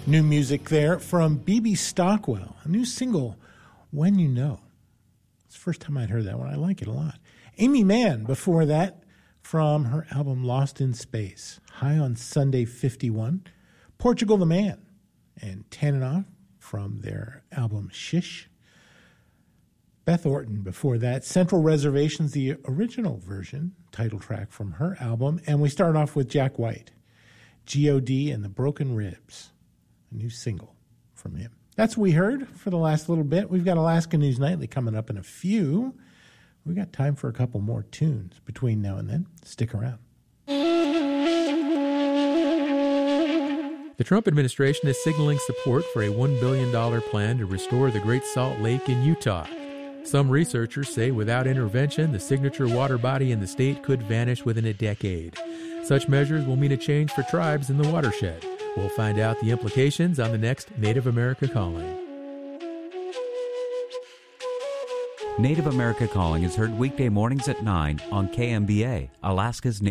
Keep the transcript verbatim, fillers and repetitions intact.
New music there from B B Stockwell, a new single, When You Know. It's the first time I'd heard that one. I like it a lot. Amy Mann, before that, from her album Lost in Space, High on Sunday fifty-one. Portugal the Man and Tananoff from their album Shish. Beth Orton, before that, Central Reservations, the original version, title track from her album. And we start off with Jack White, G O D and the Broken Ribs, a new single from him. That's what we heard for the last little bit. We've got Alaska News Nightly coming up in a few. We've got time for a couple more tunes between now and then. Stick around. The Trump administration is signaling support for a one billion dollars plan to restore the Great Salt Lake in Utah. Some researchers say without intervention, the signature water body in the state could vanish within a decade. Such measures will mean a change for tribes in the watershed. We'll find out the implications on the next Native America Calling. Native America Calling is heard weekday mornings at nine on K M B A, Alaska's